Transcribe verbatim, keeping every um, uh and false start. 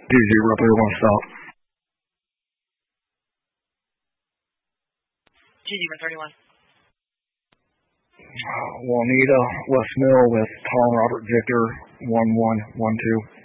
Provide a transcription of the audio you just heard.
two zero, player one stop. two zero thirty-one. Juanita West Mill with Tom Robert Victor one one one two.